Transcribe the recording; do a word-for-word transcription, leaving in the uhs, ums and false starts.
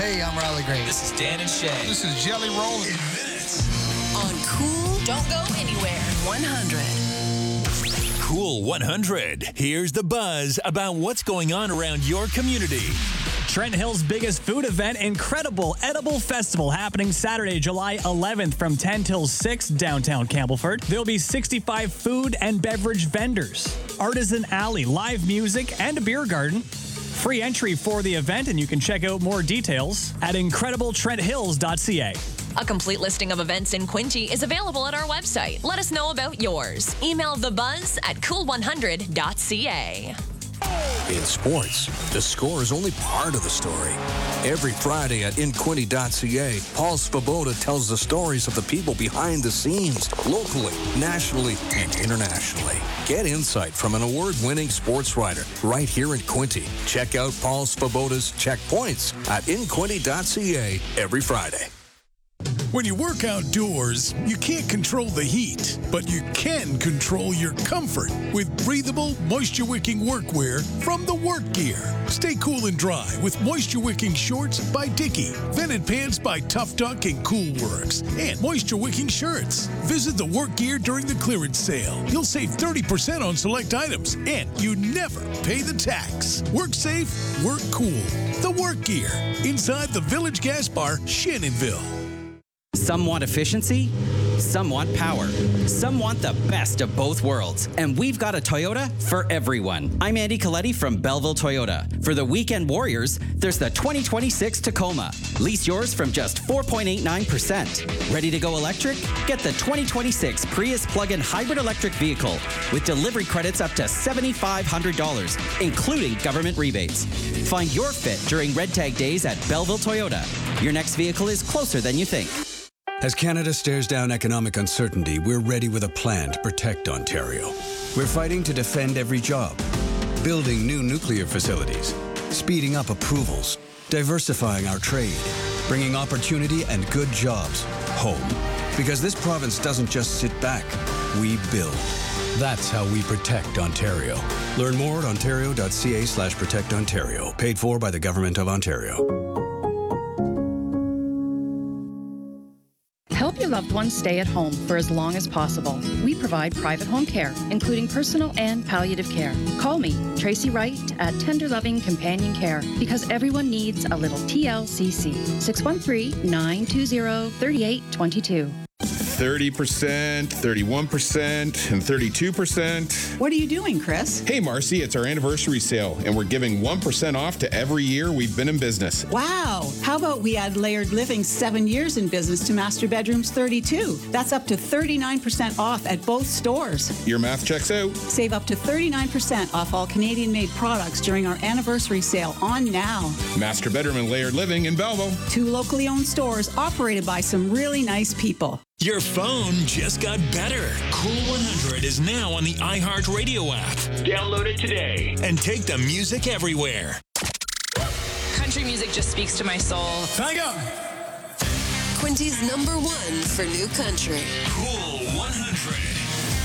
Hey, I'm Riley Green. This is Dan and Shay. This is Jelly Roll. In minutes. On Cool, don't go anywhere. one hundred. Cool one hundred. Here's the buzz about what's going on around your community. Trent Hill's biggest food event, Incredible Edible Festival, happening Saturday, July eleventh from ten till six, downtown Campbellford. There'll be sixty-five food and beverage vendors, artisan alley, live music, and a beer garden. Free entry for the event, and you can check out more details at incredible trent hills dot c a. A complete listing of events in Quinte is available at our website. Let us know about yours. Email the buzz at cool one hundred dot c a. In sports, the score is only part of the story. Every Friday at in quinte dot c a, Paul Svoboda tells the stories of the people behind the scenes, locally, nationally, and internationally. Get insight from an award-winning sports writer right here in Quinte. Check out Paul Svoboda's Checkpoints at in quinte dot c a every Friday. When you work outdoors, you can't control the heat, but you can control your comfort with breathable, moisture-wicking workwear from the Work Gear. Stay cool and dry with moisture-wicking shorts by Dickie, vented pants by Tough Duck and Cool Works, and moisture-wicking shirts. Visit the Work Gear during the clearance sale. You'll save thirty percent on select items, and you never pay the tax. Work safe, work cool. The Work Gear, inside the Village Gas Bar, Shannonville. Some want efficiency, some want power, some want the best of both worlds. And we've got a Toyota for everyone. I'm Andy Coletti from Belleville Toyota. For the weekend warriors, there's the twenty twenty-six Tacoma. Lease yours from just four point eight nine percent. Ready to go electric? Get the twenty twenty-six Prius plug-in hybrid electric vehicle with delivery credits up to seven thousand five hundred dollars, including government rebates. Find your fit during Red Tag Days at Belleville Toyota. Your next vehicle is closer than you think. As Canada stares down economic uncertainty, we're ready with a plan to protect Ontario. We're fighting to defend every job, building new nuclear facilities, speeding up approvals, diversifying our trade, bringing opportunity and good jobs home. Because this province doesn't just sit back, we build. That's how we protect Ontario. Learn more at ontario dot c a slash protect Ontario. Paid for by the Government of Ontario. Help your loved ones stay at home for as long as possible. We provide private home care, including personal and palliative care. Call me, Tracy Wright, at Tender Loving Companion Care, because everyone needs a little T L C C. six one three, nine two zero, three eight two two. thirty percent, thirty-one percent, and thirty-two percent. What are you doing, Chris? Hey, Marcy, it's our anniversary sale, and we're giving one percent off to every year we've been in business. Wow. How about we add Layered Living seven years in business to Master Bedrooms thirty-two? That's up to thirty-nine percent off at both stores. Your math checks out. Save up to thirty-nine percent off all Canadian-made products during our anniversary sale on now. Master Bedroom and Layered Living in Belleville. Two locally owned stores operated by some really nice people. Your phone just got better. Cool one hundred is now on the iHeartRadio app. Download it today and take the music everywhere. Country music just speaks to my soul. Hang on. Quinty's number one for new country. Cool